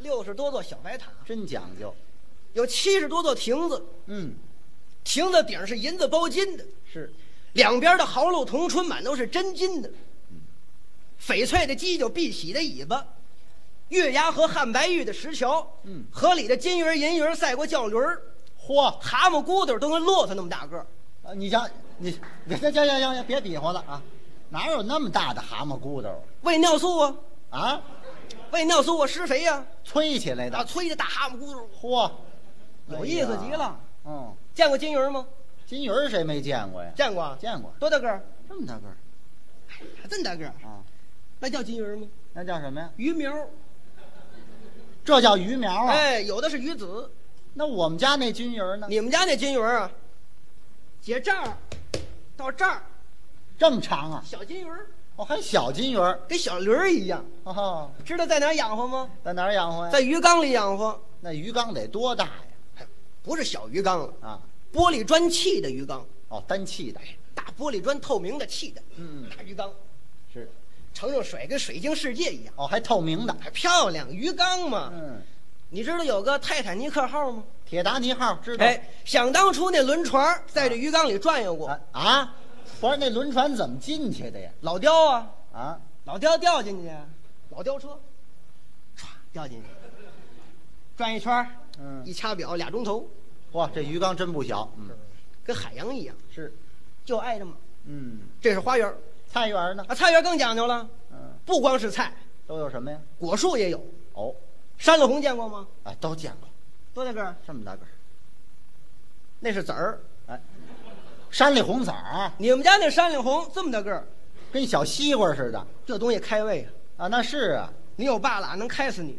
60多座小白塔， 真讲究。 有70多座亭子， 嗯， 亭子顶是银子包金的， 是。 两边的毫露铜春满都是真金的，翡翠的犄角碧玺的尾巴，月牙和汉白玉的石桥，河里的金鱼银鱼赛过叫驴儿， 嚯， 蛤蟆骨头都跟骆驼那么大个儿。 你瞧，你行，别比划了啊！哪有那么大的蛤蟆骨头喂尿素啊， 啊？ 喂尿素啊，施肥呀， 吹起来的啊，吹的大蛤蟆骨头， 嚯， 有意思极了。 嗯， 见过金鱼吗？ 金鱼儿谁没见过呀？ 见过， 见过， 多大个儿？ 这么大个儿还真大个儿啊？ 那叫金鱼吗？ 那叫什么呀？ 鱼苗。 这叫鱼苗啊？ 哎，有的是鱼子。 那我们家那金鱼儿呢？ 你们家那金鱼啊，解这儿到这儿， 这么长啊？ 小金鱼儿， 哦，还小金鱼儿， 跟小驴儿一样。 哦， 知道在哪儿养活吗？ 在哪儿养活呀？ 在鱼缸里养活。 那鱼缸得多大呀？ 不是小鱼缸了啊， 玻璃砖砌的鱼缸。 哦，单气的。 大玻璃砖，透明的砌的，大鱼缸， 是， 盛上水跟水晶世界一样。 哦，还透明的， 还漂亮，鱼缸嘛。你知道有个泰坦尼克号吗？ 铁达尼号知道。 哎，想当初那轮船在这鱼缸里转悠过啊，不是那轮船怎么进去的呀？ 老雕啊， 啊， 老雕掉进去，老雕车，唰掉进去，转一圈，一掐表2钟头。 哇，这鱼缸真不小， 跟海洋一样。 是， 就爱这么。 这是花园。 菜园呢？ 啊，菜园更讲究了。不光是菜， 都有什么呀？ 果树也有。 哦， 山里红见过吗？ 啊，都见过。 多大个儿？ 这么大个儿。 那是籽儿。 哎，山里红籽儿。 你们家那山里红这么大个儿， 跟小西瓜似的。 这东西开胃啊！那是啊。 你有半拉能开死你。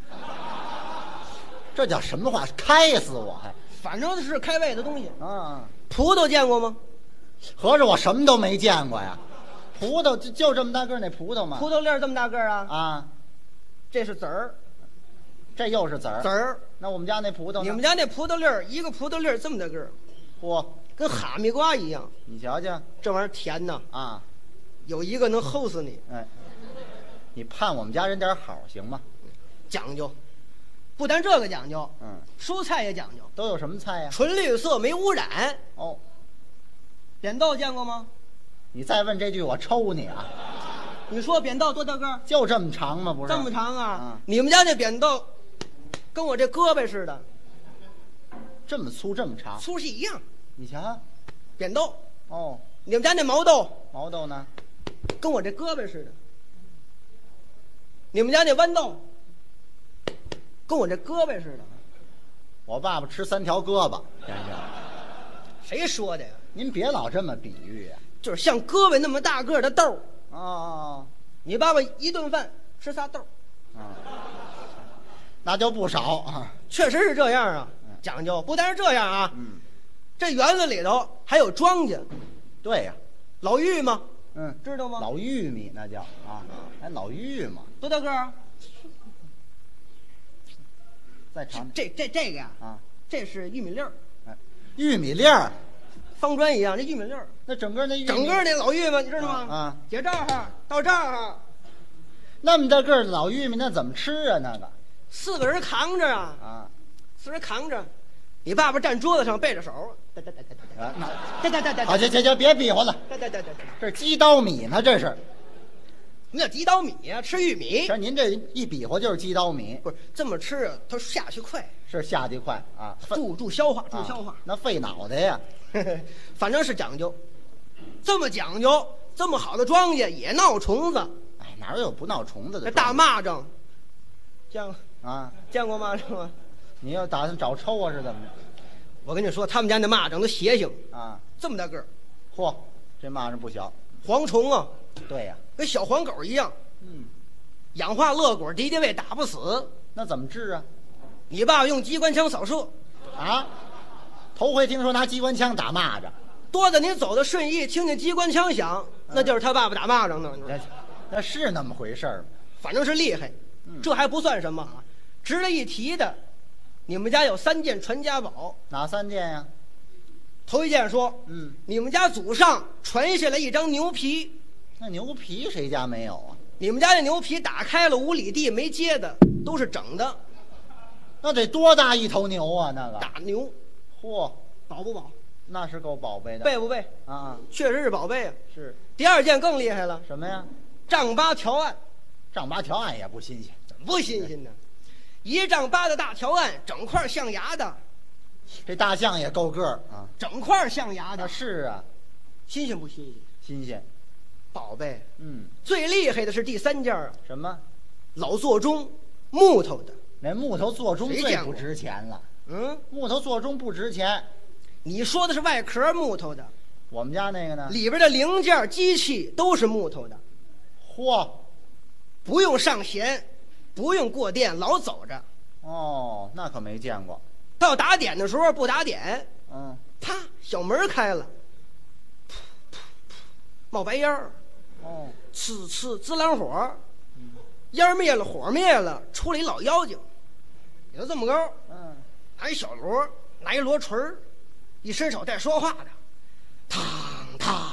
这叫什么话？开死我还？ 反正是开胃的东西啊。 葡萄见过吗？ 合着我什么都没见过呀。葡萄就这么大个儿，那葡萄吗？ 葡萄粒儿这么大个儿啊？ 啊， 这是籽儿， 这又是籽儿。 籽儿。 那我们家那葡萄呢？ 你们家那葡萄粒儿，一个葡萄粒儿这么大个儿， 嚯， 跟哈密瓜一样。 你瞧瞧， 这玩意儿甜呐啊！ 有一个能齁死你。 哎，你盼我们家人点好行吗？ 讲究，不但这个讲究，蔬菜也讲究。 都有什么菜呀？ 纯绿色，没污染。 哦， 扁豆见过吗？ 你再问这句，我抽你啊！ 你说扁豆多大个儿？ 就这么长吗？不是？ 这么长啊！你们家那扁豆，跟我这胳膊似的， 这么粗这么长， 粗细一样。 你瞧， 扁豆。 哦， 你们家那毛豆？ 毛豆呢？ 跟我这胳膊似的。你们家那豌豆，跟我这胳膊似的。 我爸爸吃3条胳膊，先生。 谁说的呀？ 您别老这么比喻呀。 就是像胳膊那么大个的豆。 哦， 你爸爸一顿饭吃仨豆。 那就不少啊。 确实是这样啊，讲究。不但是这样啊，这园子里头还有庄稼。 对呀， 老玉嘛，知道吗？ 老玉米那叫啊，还老玉嘛。 多大个儿？ 再尝这个呀，这是玉米粒儿。 玉米粒儿， 方砖一样，这玉米粒儿。 那整个那老玉米，你知道吗？ 啊， 解这儿到这儿， 那么大个儿的老玉米，那怎么吃啊？那个 4个人扛着啊，4人扛着，你爸爸站桌子上背着手， 好，行，别比划了，这是鸡刀米呢，这是。 什么叫鸡刀米呀？吃玉米。 这您这一比划就是鸡刀米， 不是这么吃啊？它下去快， 是下去快啊， 助消化， 那费脑袋呀。 反正是讲究，这么讲究，这么好的庄稼也闹虫子。 哎，哪有不闹虫子的？ 这大蚂蚱，见过啊？ 见过蚂蚱吗？ 你要打算找抽啊？是怎么着？ 我跟你说，他们家那蚂蚱都邪性啊， 这么大个儿。 嚯，这蚂蚱不小。 蝗虫啊。 对呀， 跟小黄狗一样。氧化乐果敌敌畏打不死， 那怎么治啊？ 你爸爸用机关枪扫射。 啊？头回听说拿机关枪打蚂蚱。 多的你走到顺义，听见机关枪响，那就是他爸爸打蚂蚱呢。 那是那么回事吗？ 反正是厉害。这还不算什么啊，值得一提的，你们家有3件传家宝。 哪3件呀？ 头一件说，你们家祖上传下来一张牛皮。 那牛皮谁家没有啊？ 你们家那牛皮打开了5里地没接的，都是整的。 那得多大一头牛啊？那个大牛， 嚯， 宝不宝？ 那是够宝贝的。 背不背？ 啊， 确实是宝贝啊。 是第二件更厉害了， 什么呀？ 丈八条案， 丈八条案也不新鲜。 怎么不新鲜呢？1丈8的大条案，整块象牙的， 这大象也够个儿啊。 整块象牙的， 是啊， 新鲜不新鲜？ 新鲜。 宝贝。 嗯， 最厉害的是第3件啊， 什么？ 老座钟，木头的。 那木头座钟最不谁见过值钱了。 嗯， 木头座钟不值钱。 你说的是外壳木头的， 我们家那个呢？ 里边的零件、机器都是木头的， 嚯， 不用上弦，不用过电，老走着。 哦，那可没见过。 到打点的时候不打点， 嗯， 啪，小门开了，噗噗噗，冒白烟儿， 哦， 呲呲滋蓝火，烟灭了，火灭了，出来一老妖精，也就这么高， 嗯， 拿一小锣，拿一锣锤儿，一伸手带说话的，嘡嘡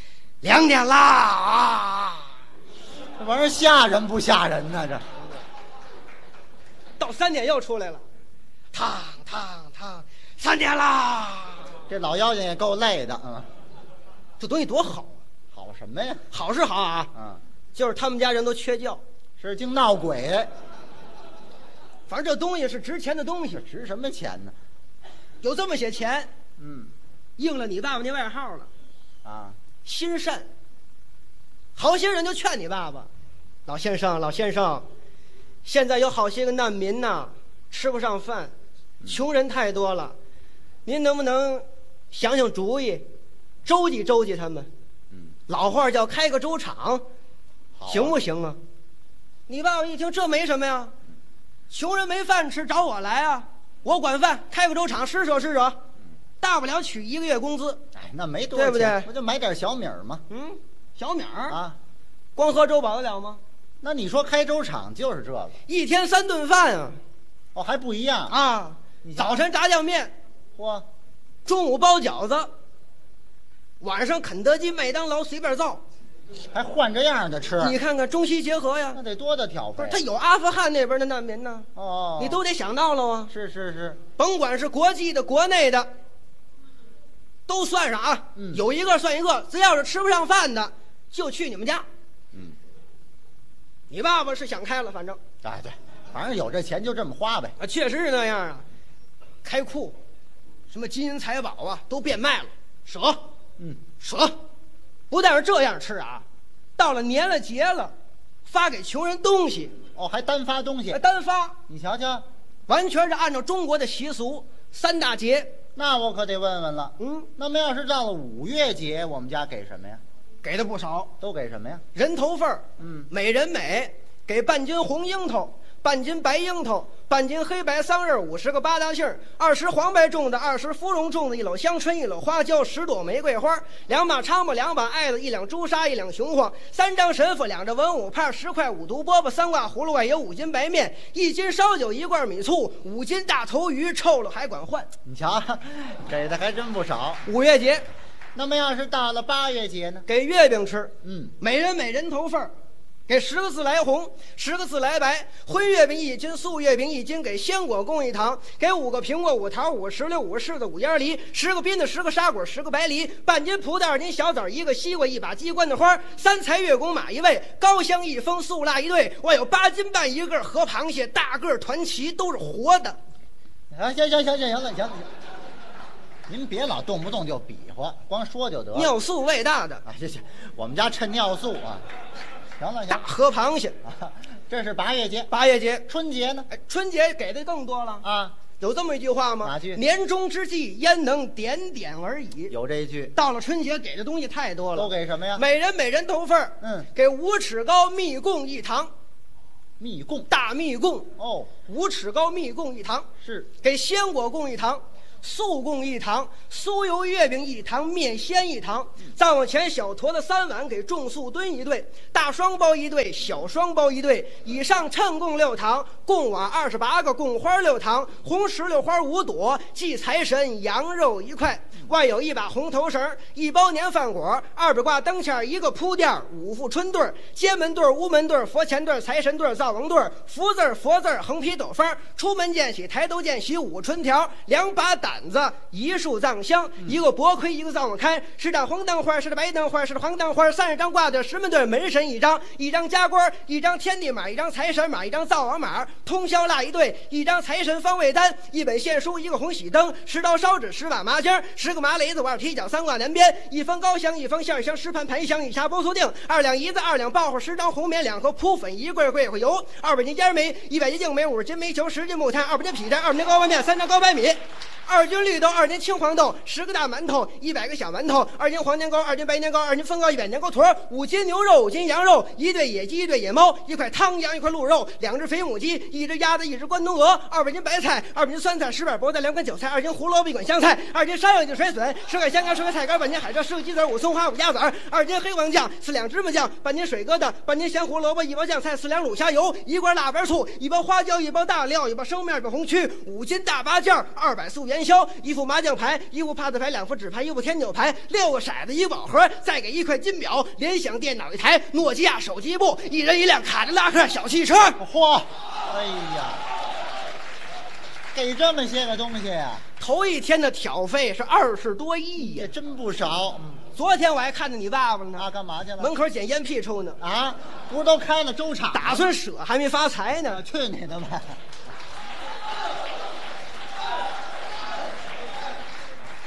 ，2点啦啊！ 这玩意儿吓人不吓人呢？这到3点又出来了，嘡嘡嘡，3点啦！ 这老妖精也够累的啊。 这东西多好啊！ 好什么呀？ 好是好啊， 啊， 就是他们家人都缺觉， 是净闹鬼。 反正这东西是值钱的东西这，值什么钱呢？ 有这么些钱， 嗯， 应了你爸爸那外号了， 啊， 心善。好些人就劝你爸爸，老先生，老先生，现在有好些个难民呐，吃不上饭，穷人太多了，您能不能想想主意，周济周济他们？ 嗯， 老话叫开个粥厂， 好啊行不行啊？你爸爸一听这没什么呀，穷人没饭吃找我来啊，我管饭，开个粥厂施舍施舍，大不了取1个月工资。 哎，那没多少钱， 对不对不就买点小米儿吗？ 嗯，小米儿啊， 光喝粥饱得了吗？ 那你说开粥厂就是这个。 一天3顿饭啊！ 哦，还不一样。 啊， 你瞧早晨炸酱面， 嚯， 中午包饺子，晚上肯德基、麦当劳随便造。 还换着样的吃。 你看看中西结合呀那，得多大挑费？ 不是他有阿富汗那边的难民呢， 哦， 你都得想到了啊。 是是是。 甭管是国际的、国内的，都算上啊。 嗯有一个算一个，只要是吃不上饭的，就去你们家。 嗯， 你爸爸是想开了，反正哎对，反正有这钱就这么花呗。 啊，确实是那样啊。开库，什么金银财宝啊，都变卖了，舍。 嗯， 舍，不但是这样吃啊，到了年了节了，发给穷人东西， 哦，还单发东西。 单发， 你瞧瞧， 完全是按照中国的习俗，3大节。 那我可得问问了。 嗯， 那么要是到了5月节，我们家给什么呀？ 给的不少， 都给什么呀？ 人头份儿， 嗯， 每人每给半斤红樱桃，半斤白樱桃，半斤黑白桑葚，50个八大杏，20黄白种的，20芙蓉种的，1篓香椿，1篓花椒，10朵玫瑰花，2把昌巴，2把艾子，1两朱砂，1两雄黄，3张神父，2张文武帕，10块5毒饽饽，3挂葫芦外有5斤白面，1斤烧酒，1罐米醋，5斤大头鱼，臭了还管换。 你瞧，给的还真不少。 5月节那么要是到了8月节呢？ 给月饼吃， 嗯， 每人每人头份儿，给10个自来红，10个自来白，荤月饼1斤，素月饼1斤，给鲜果供1糖，给5个苹果，5桃，5石榴，5柿子，5烟梨，10个槟榔，10个沙果，10个白梨，半斤葡萄，2斤小枣，1个西瓜，1把鸡冠的花，3才月宫马1位，高香1封，素腊1对，我有8斤半1个河螃蟹，大个团旗都是活的。 啊，行了，行了，您别老动不动就比划，光说就得了。 尿素喂大的啊，行，我们家趁尿素啊。行了， 大河螃蟹。 啊，这是8月节。 8月节， 春节呢？ 哎，春节给的更多了。 啊， 有这么一句话吗？ 哪句？ 年终之际，焉能点点而已。 有这一句。 到了春节，给的东西太多了。 都给什么呀？ 每人头份儿。 嗯， 给5尺高蜜供1糖， 蜜供。 大蜜供哦， 5尺高蜜供1糖， 是。 给鲜果供1糖， 素供一堂，酥油月饼一堂，面鲜一堂。再往前，小坨子3碗给重素墩一对，大双包一对，小双包一对。以上称供6堂，供碗28个，供花6堂，红石榴花5朵，祭财神羊肉1块。外有1把红头绳，1包年饭果，200挂灯签，1个铺垫，5副春对，街门对，屋门对，佛前对，财神对，灶王对，福字佛字，横批斗方。出门见喜，抬头见喜，5春条，2把掸子，1束藏香，1个薄盔，1个灶王龛，10盏红灯花，10的白灯花，10的黄灯花，30张挂对，10门对，门神1张，1张家官，1张天地马，1张财神马，1张灶王马，通宵蜡一对，1张财神方位单，1本献书，1个红喜灯，10刀烧纸，10把麻将，10个麻雷子，5踢脚，3挂南边，1封高香，1封馅香，10盘盘香，1匣波酥锭，2两银子，2两爆花，10张红棉，2盒扑粉，1柜桂花油，200斤尖梅，100斤净梅，50斤煤球，10斤木炭，200斤劈柴，20斤高拌面，3张高白米，2斤绿豆，2斤青黄豆，10个大馒头，100个小馒头，2斤黄年糕，2斤白年糕，2斤风糕，100年糕坨，5斤牛肉，5斤羊肉，1对野鸡，1对野猫，1块汤羊，1块鹿肉，2只肥母鸡，1只鸭子，1只关东鹅，200斤白菜，200斤酸菜，10板菠菜，2根韭菜，2斤胡萝卜，1管香菜，2斤山药，1斤水笋，10块香干，10块菜干，半斤海蜇，10个鸡子，5松花，5鸭子，2斤黑黄酱，4两芝麻酱，半斤水疙瘩，半斤咸胡萝卜，1包酱菜，4两卤虾油，1罐腊八醋，1包花椒，1包大料，1包生面，1包红曲，5斤大八件，200素元宵，1副麻将牌，1副帕子牌，2副纸牌，1副天九牌，6个骰子，1个宝盒，再给1块金表，联想电脑1台，诺基亚手机部，1人1辆卡迪拉克小汽车。 嚯，哎呀，给这么些个东西呀， 头一天的挑费是20多亿呀也，真不少。 昨天我还看见你爸爸了呢， 啊，干嘛去了？ 门口捡烟屁抽呢， 啊，不是都开了粥厂了， 打算舍还没发财呢。 去你的吧！